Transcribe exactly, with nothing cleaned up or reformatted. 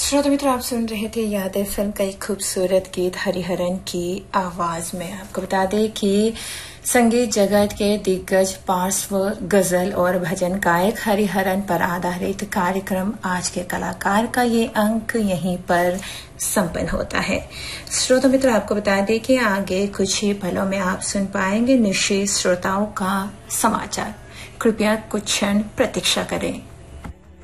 श्रोता मित्र, आप सुन रहे थे यादें फिल्म का एक खूबसूरत गीत हरिहरन की आवाज में। आपको बता दें कि संगीत जगत के दिग्गज पार्श्व गजल और भजन गायक हरिहरन पर आधारित कार्यक्रम आज के कलाकार का ये अंक यहीं पर संपन्न होता है। श्रोता मित्र, आपको बता दें कि आगे कुछ ही पलों में आप सुन पाएंगे निश्चित श्रोताओं का समाचार। कृपया कुछ क्षण प्रतीक्षा करें।